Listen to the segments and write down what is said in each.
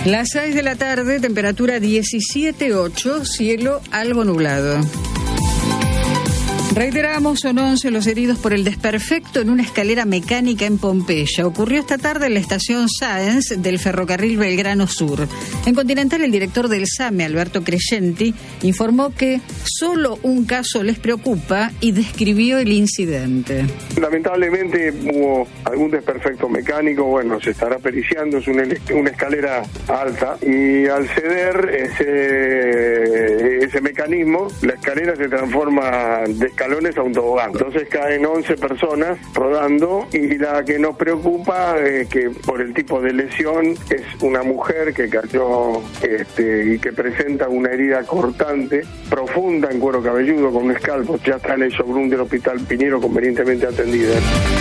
Las 6 de la tarde, temperatura 17,8, cielo algo nublado. Reiteramos, son 11 los heridos por el desperfecto en una escalera mecánica en Pompeya. Ocurrió esta tarde en la estación Sáenz del ferrocarril Belgrano Sur. En Continental, el director del SAME, Alberto Crescenti, informó que solo un caso les preocupa y describió el incidente. Lamentablemente hubo algún desperfecto mecánico, bueno, se estará periciando, es una escalera alta y al ceder ese mecanismo, la escalera se transforma de escalones a un tobogán. Entonces caen 11 personas rodando y la que nos preocupa es que por el tipo de lesión es una mujer que cayó y que presenta una herida cortante, profunda en cuero cabelludo con un escalpo. Ya está en el showroom del Hospital Piñero convenientemente atendida.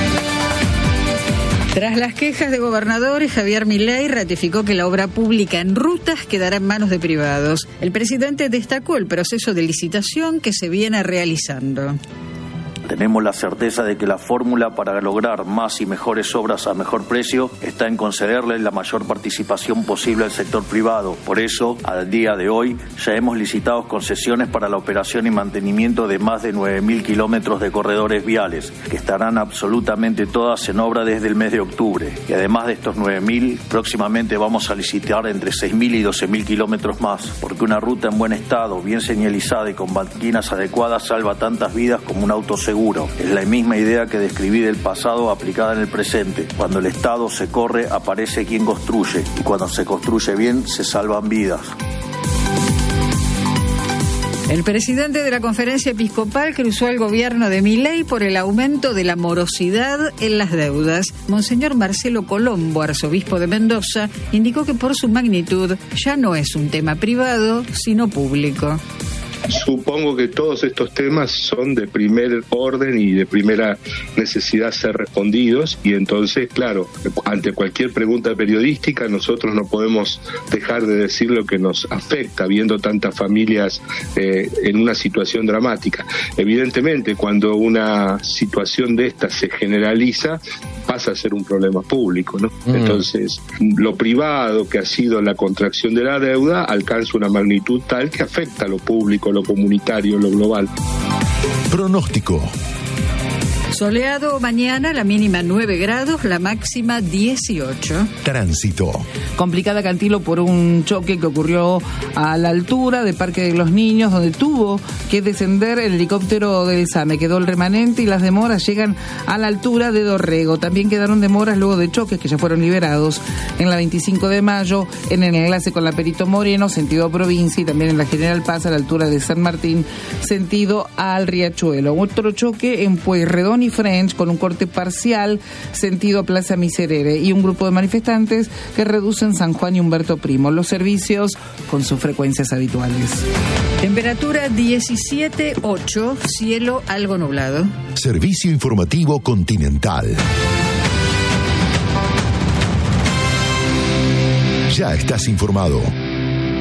Tras las quejas de gobernadores, Javier Milei ratificó que la obra pública en rutas quedará en manos de privados. El presidente destacó el proceso de licitación que se viene realizando. Tenemos la certeza de que la fórmula para lograr más y mejores obras a mejor precio está en concederle la mayor participación posible al sector privado. Por eso, al día de hoy, ya hemos licitado concesiones para la operación y mantenimiento de más de 9.000 kilómetros de corredores viales, que estarán absolutamente todas en obra desde el mes de octubre. Y además de estos 9.000, próximamente vamos a licitar entre 6.000 y 12.000 kilómetros más, porque una ruta en buen estado, bien señalizada y con banquinas adecuadas salva tantas vidas como un auto seguro. Es la misma idea que describí del pasado aplicada en el presente. Cuando el Estado se corre, aparece quien construye. Y cuando se construye bien, se salvan vidas. El presidente de la Conferencia Episcopal cruzó al gobierno de Milei por el aumento de la morosidad en las deudas. Monseñor Marcelo Colombo, arzobispo de Mendoza, indicó que por su magnitud ya no es un tema privado, sino público. Supongo que todos estos temas son de primer orden y de primera necesidad ser respondidos, y entonces, claro, ante cualquier pregunta periodística nosotros no podemos dejar de decir lo que nos afecta, viendo tantas familias en una situación dramática. Evidentemente, cuando una situación de esta se generaliza, pasa a ser un problema público, ¿no? Entonces, lo privado, que ha sido la contracción de la deuda, alcanza una magnitud tal que afecta a lo público, lo comunitario, lo global. Pronóstico. Soleado mañana, la mínima 9 grados, la máxima 18. Tránsito. Complicada Cantilo por un choque que ocurrió a la altura de Parque de los Niños, donde tuvo que descender el helicóptero del SAME. Quedó el remanente y las demoras llegan a la altura de Dorrego. También quedaron demoras luego de choques que ya fueron liberados en la 25 de mayo, en el enlace con la Perito Moreno, sentido provincia, y también en la General Paz a la altura de San Martín, sentido al Riachuelo. Otro choque en Pueyrredón y French con un corte parcial, sentido Plaza Miserere, y un grupo de manifestantes que reducen San Juan y Humberto Primo. Los servicios con sus frecuencias habituales. Temperatura 17,8, cielo algo nublado. Servicio informativo Continental. Ya estás informado.